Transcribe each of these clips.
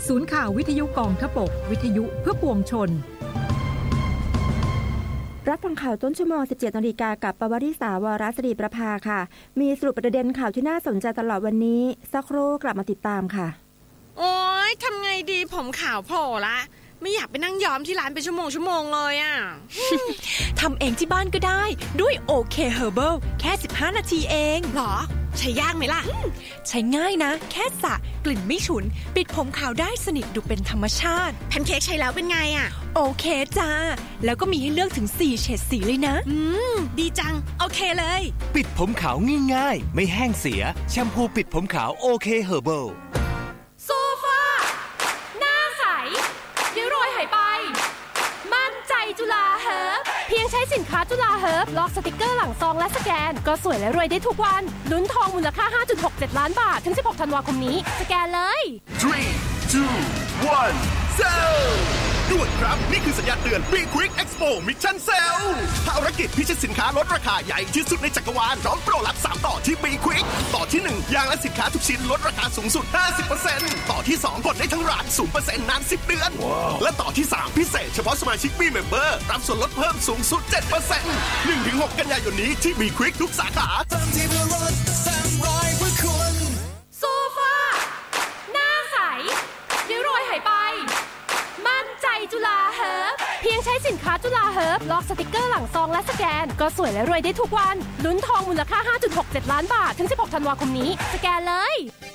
ศูนย์ข่าววิทยุกองทพบกวิทยุเพื่อปวงชนรับฟังข่าวต้นชั่วโมง 17 นาฬิกากับปวริษาวรศรีประภาค่ะมีสรุปประเด็นข่าวที่น่าสนใจตลอดวันนี้สักครู่กลับมาติดตามค่ะโอ๊ยทำไงดีผมขาวโผล่ละไม่อยากไปนั่งย้อมที่ร้านเป็นชั่วโมงเลยอ่ะทำเองที่บ้านก็ได้ด้วย OK Herbal แค่15นาทีเองหรอใช้ยากไหมล่ะใช้ง่ายนะแค่สระกลิ่นไม่ฉุนปิดผมขาวได้สนิทดูเป็นธรรมชาติแพนเค้กใช้แล้วเป็นไงอ่ะโอเคจ้าแล้วก็มีให้เลือกถึง4เฉดสีเลยนะดีจังโอเคเลยปิดผมขาวง่ายๆไม่แห้งเสียแชมพูปิดผมขาว OK Herbal โซฟาหน้าใสริ้วรอยหายไปมั่นใจจุฬาเฮิร์บเพียงใช้สินค้าจุฬาเฮิร์บลอกสติกเกอร์หลังซองและสแกนก็สวยและรวยได้ทุกวันลุ้นทองมูลค่า 5.67 ล้านบาทถึง16ธันวาคมนี้สแกนเลย 3 2 1 Sellด่วนครับนี่คือสัญญาณเตือน Be Quick Expo Mission Sale ภารกิจพิชิตสินค้าลดราคาใหญ่ที่สุดในจักรวาลพร้อมโปรลับ3ต่อที่ Be Quick ต่อที่1ยางและสินค้าทุกชิ้นลดราคาสูงสุด 50% ต่อที่2กดได้ทั้งร้าน 0% นาน10เดือน และต่อที่3พิเศษเฉพาะสมาชิก Be Member รับส่วนลดเพิ่มสูงสุด 7% 1-6 กันยายนนี้ที่ Be Quick ทุกสาขาโซฟาหน้าใสริ้วรอยหายไปมั่นใจจุฬาเฮิร์บเพียงใช้สินค้าจุฬาเฮิร์บลอกสติกเกอร์หลังซองและสแกนก็สวยและรวยได้ทุกวันลุ้นทองมูลค่า 5.67 ล้านบาทถึง16ธันวาคมนี้สแกนเลย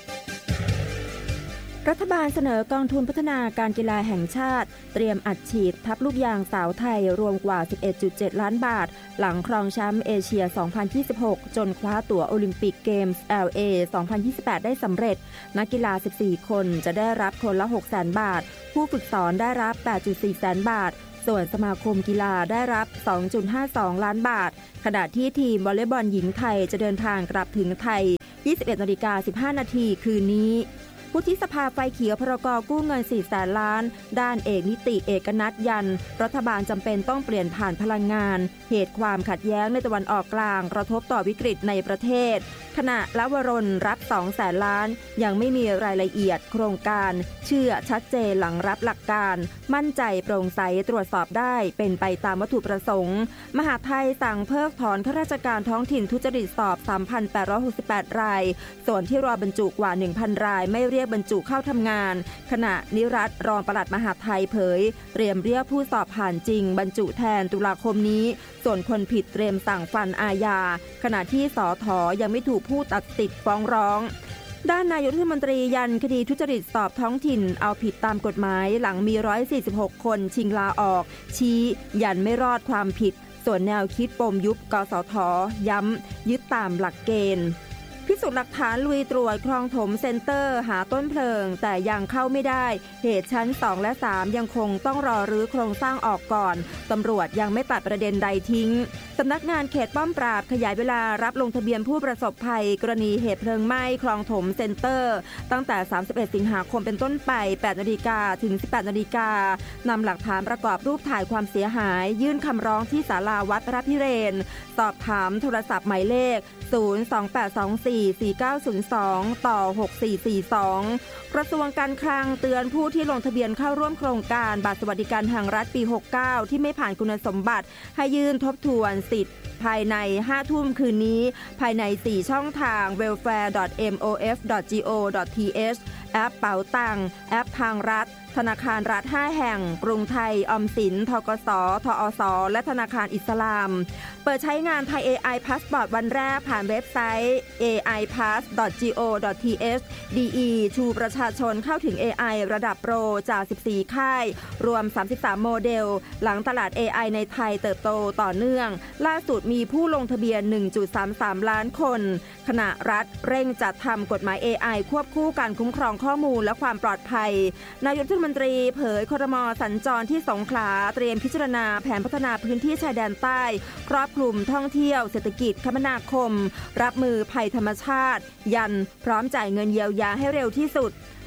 รัฐบาลเสนอกองทุนพัฒนาการกีฬาแห่งชาติเตรียมอัดฉีดทัพลูกยางสาวไทยรวมกว่า 11.7 ล้านบาทหลังครองแชมป์เอเชีย 2026 จนคว้าตั๋วโอลิมปิกเกมส์ LA 2028 ได้สำเร็จนักกีฬา 14 คนจะได้รับคนละ 600,000 บาทผู้ฝึกสอนได้รับ 8.4 แสนบาทส่วนสมาคมกีฬาได้รับ 2.52 ล้านบาทขณะที่ทีมวอลเลย์บอลหญิงไทยจะเดินทางกลับถึงไทย 21:15 น.คืนนี้วุฒิสภาไฟเขียวพรก.กู้เงิน 400,000 ล้านด้านเอกนิติเอกนัทยันรัฐบาลจำเป็นต้องเปลี่ยนผ่านพลังงานเหตุความขัดแย้งในตะวันออกกลางกระทบต่อวิกฤตในประเทศขณะละวรนรับ 200,000 ล้านยังไม่มีรายละเอียดโครงการเชื่อชัดเจนหลังรับหลักการมั่นใจโปร่งใสตรวจสอบได้เป็นไปตามวัตถุประสงค์มหาดไทยสั่งเพิกถอนข้าราชการท้องถิ่นทุจริตสอบ 3,868 รายส่วนที่รอบรรจุกว่า 1,000 รายไม่เรียกบรรจุเข้าทำงานขณะนิรัตน์รองปลัดมหาดไทยเผยเตรียมเรียกผู้สอบผ่านจริงบรรจุแทนตุลาคมนี้ส่วนคนผิดเตรียมสั่งฟันอาญาขณะที่สธ.ยังไม่ถูกผู้ตัดสิทธิ์ฟ้องร้องด้านนายกรัฐมนตรียันคดีทุจริตสอบท้องถิ่นเอาผิดตามกฎหมายหลังมี146คนชิงลาออกชี้ยันไม่รอดความผิดส่วนแนวคิดปมยุบกสท.ย้ำยึดตามหลักเกณฑ์พิสูจน์หลักฐานลุยตรวจคลองถมเซ็นเตอร์หาต้นเพลิงแต่ยังเข้าไม่ได้เหตุชั้น2และ3ยังคงต้องรอรื้อโครงสร้างออกก่อนตำรวจยังไม่ตัดประเด็นใดทิ้งสำนักงานเขตป้อมปราบขยายเวลารับลงทะเบียนผู้ประสบภัยกรณีเหตุเพลิงไหม้คลองถมเซ็นเตอร์ตั้งแต่31สิงหาคมเป็นต้นไป 8:00 น.ถึง 18:00 น.นำหลักฐานประกอบรูปถ่ายความเสียหายยื่นคำร้องที่ศาลาวัดพระพิเรนสอบถามโทรศัพท์หมายเลข028244902ต่อ6442กระทรวงการคลังเตือนผู้ที่ลงทะเบียนเข้าร่วมโครงการบัตรสวัสดิการแห่งรัฐปี69ที่ไม่ผ่านคุณสมบัติให้ยื่นทบทวนสิทธิ์ภายใน5 ทุ่มคืนนี้ภายใน4ช่องทาง welfare.mof.go.th แอปเป๋าตังแอปทางรัฐธนาคารรัฐ5แห่งกรุงไทยออมสินธกสทอสและธนาคารอิสลามเปิดใช้งานไทย AI Passport วันแรกผ่านเว็บไซต์ aipass.go.th DE ชูประชาชนเข้าถึง AI ระดับโปรจาก14ค่ายรวม33โมเดลหลังตลาด AI ในไทยเติบโตต่อเนื่องล่าสุดมีผู้ลงทะเบียน 1.33 ล้านคนขณะรัฐเร่งจัดทำกฎหมาย AI ควบคู่การคุ้มครองข้อมูลและความปลอดภัยนายกรัฐมนตรีเผยครม.สัญจรที่สงขลาเตรียมพิจารณาแผนพัฒนาพื้นที่ชายแดนใต้ครอบคลุมท่องเที่ยวเศรษฐกิจคมนาคมรับมือภัยธรรมชาติยันพร้อมจ่ายเงินเยียวยาให้เร็วที่สุด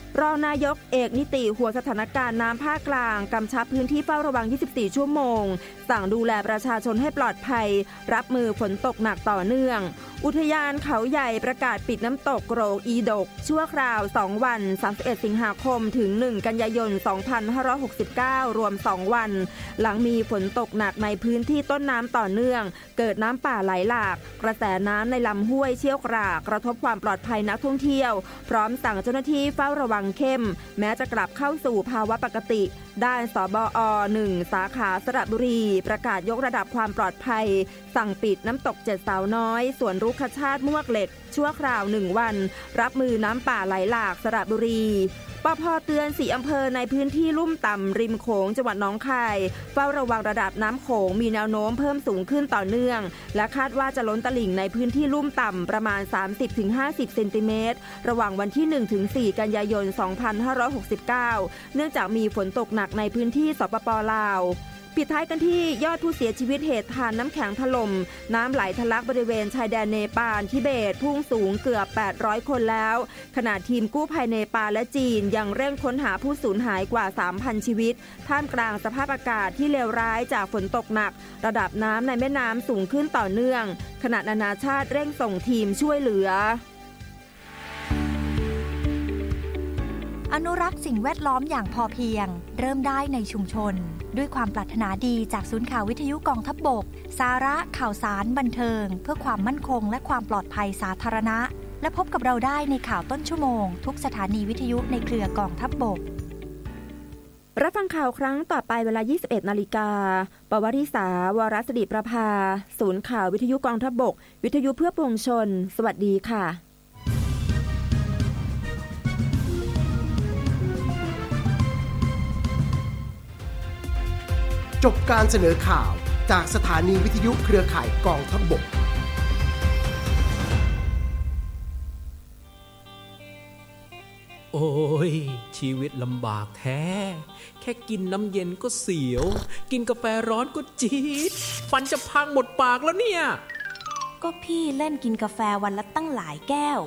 รองนายกเอกนิติหัวสถานการณ์น้ำภาคกลางกำชับพื้นที่เฝ้าระวัง 24 ชั่วโมงสั่งดูแลประชาชนให้ปลอดภัยรับมือฝนตกหนักต่อเนื่องอุทยานเขาใหญ่ประกาศปิดน้ำตกโกรกอีดกชั่วคราว2วัน31สิงหาคมถึง1กันยายน2569รวม2วันหลังมีฝนตกหนักในพื้นที่ต้นน้ำต่อเนื่องเกิดน้ำป่าไหลหลากกระแสน้ำในลำห้วยเชี่ยวกรากกระทบความปลอดภัยนักท่องเที่ยวพร้อมสั่งเจ้าหน้าที่เฝ้าระวังเข้มแม้จะกลับเข้าสู่ภาวะปกติด้านสบอ1สาขาสระบุรีประกาศยกระดับความปลอดภัยสั่งปิดน้ำตก7สาวน้อยสวนรุกขชาติมวกเหล็กชั่วคราว1วันรับมือน้ำป่าไหลหลากสระบุรีปภ.เตือน4อำเภอในพื้นที่ลุ่มต่ำริมโขงจังหวัดหนองคายเฝ้าระวังระดับน้ำโขงมีแนวโน้มเพิ่มสูงขึ้นต่อเนื่องและคาดว่าจะล้นตลิ่งในพื้นที่ลุ่มต่ำประมาณ 30-50 เซนติเมตรระหว่างวันที่ 1-4 กันยายน 2569 เนื่องจากมีฝนตกหนักในพื้นที่สปป.ลาวปิดท้ายกันที่ยอดผู้เสียชีวิตเหตุทานน้ำแข็งถล่มน้ำไหลทะลักบริเวณชายแดนเนปาลทิเบตพุ่งสูงเกือบ800คนแล้วขณะทีมกู้ภัยเนปาลและจีนยังเร่งค้นหาผู้สูญหายกว่า 3,000 ชีวิตท่ามกลางสภาพอากาศที่เลวร้ายจากฝนตกหนักระดับน้ำในแม่น้ำสูงขึ้นต่อเนื่องขณะนานาชาติเร่งส่งทีมช่วยเหลืออนุรักษ์สิ่งแวดล้อมอย่างพอเพียงเริ่มได้ในชุมชนด้วยความปรารถนาดีจากศูนย์ข่าววิทยุกองทัพบกสาระข่าวสารบันเทิงเพื่อความมั่นคงและความปลอดภัยสาธารณะและพบกับเราได้ในข่าวต้นชั่วโมงทุกสถานีวิทยุในเครือกองทัพบกรับฟังข่าวครั้งต่อไปเวลา 21:00 น.ปวริษาวรศรีประภาศูนย์ข่าววิทยุกองทัพบกวิทยุเพื่อปวงชนสวัสดีค่ะจบการเสนอข่าวจากสถานีวิทยุเครือข่ายกองทัพบกโอ้ยชีวิตลำบากแท้แค่กินน้ำเย็นก็เสียวกินกาแฟร้อนก็จี๊ดฟันจะพังหมดปากแล้วเนี่ยก็พี่เล่นกินกาแฟวันละตั้งหลายแก้ว